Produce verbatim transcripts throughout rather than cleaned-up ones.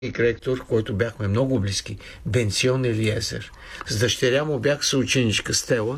Ректор, който бяхме много близки, Бенсион Елиезер. С дъщеря му бях съученичка Стела.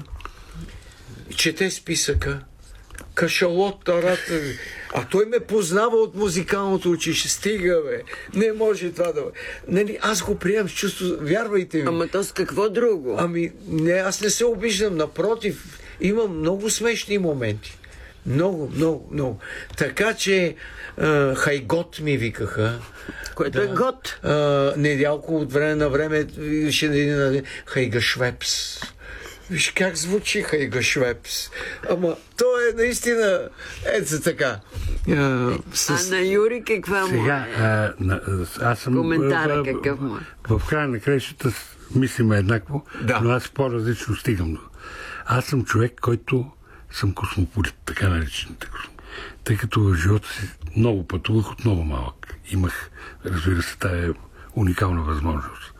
Чете списъка. Кашалот, тарата. А той ме познава от музикалното училище. Стига, бе. Не може това да... Нали, аз го приемам с чувство. Вярвайте ми. Ама то с какво друго? Ами, не, аз не се обиждам. Напротив, имам много смешни моменти. Много, много, много. Така че а, хайгот ми викаха. Което да. е гот? А, недялко от време на време ще да един хайга швепс. Виж как звучи хайга швепс. Ама то е наистина ето така. А, с... а на Юри каква му Сега, е? а, на, аз съм... Коментара какъв му е? В края на крещата мислиме еднакво, да. Но аз по-различно стигам. Аз съм човек, който съм космополит, така наречените космополит. Тъй като в живота си много пътувах от много малък. Имах, разбира се, тая уникална възможност.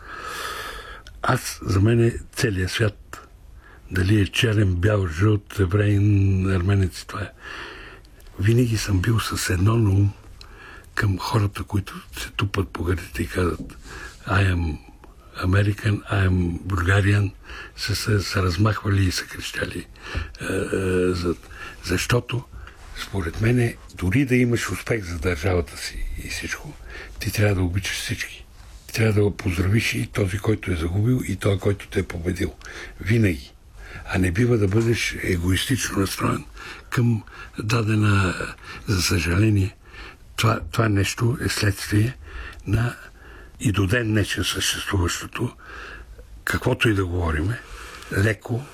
Аз, за мен е целият свят, дали е черен, бял, жълт, евреин, арменец, това е. Винаги съм бил с едно на ум към хората, които се тупат по гърдите и казват I am American, I am Bulgarian, са се, се размахвали и са крещали. Е, е, за, защото, според мен, дори да имаш успех за държавата си и всичко, ти трябва да обичаш всички. Ти трябва да поздравиш и този, който е загубил, и този, който те е победил. Винаги. А не бива да бъдеш егоистично настроен към дадена, за съжаление, това, това нещо е следствие на и до ден днешен съществуващото, каквото и да говориме, леко,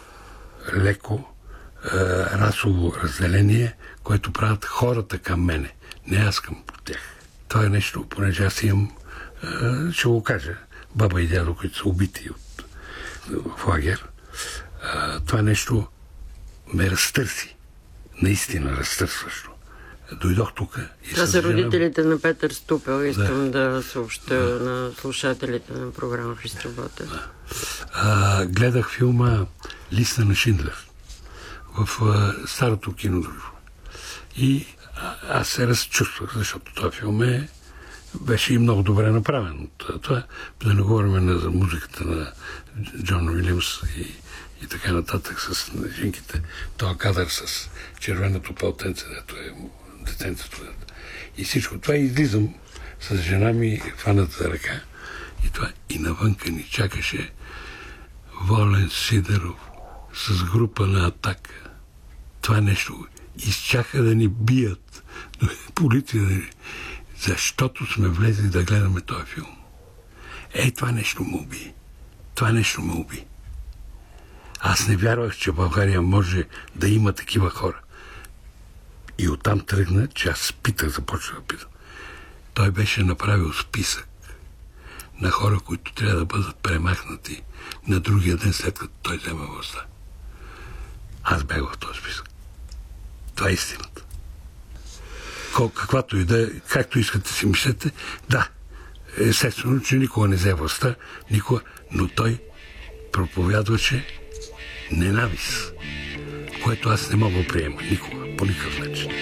леко е, расово разделение, което правят хората към мене, не аз към тях. Това е нещо, понеже аз имам, е, ще го кажа, баба и дядо, които са убити от, в лагер. Е, това нещо ме разтърси. Наистина разтърсващо. Дойдох тук и Това са родителите на Петър Ступел. Искам да, да съобща да. на слушателите на програма в Изработа. Да. А, гледах филма Листа на Шиндлер в а, старото кинодружба. И а, аз се разчувствах, защото този филм е, беше и много добре направен. Това, да не говорим за музиката на Джон Уилямс и, и така нататък с жинките. Това кадър с червеното палтенце, дето е детенцето. И всичко това излизам с жена ми, фаната за ръка. И това и навънка ни чакаше Волен Сидеров с група на Атака. Това нещо изчака да ни бият. Полиция да ни... Защото сме влезли да гледаме този филм. Ей, това нещо му уби. Това нещо му уби. Аз не вярвах, че България може да има такива хора. И оттам тръгна, че аз питах, започнах да питам. Той беше направил списък на хора, които трябва да бъдат премахнати на другия ден, след като той взема властта. Аз бях в този списък. Това е истината. Кол, каквато и да е, както искате си мислете, да, естествено, че никога не взе властта, никога, но той проповядваше ненавист, което аз не мога да приема никога, по никакъв начин.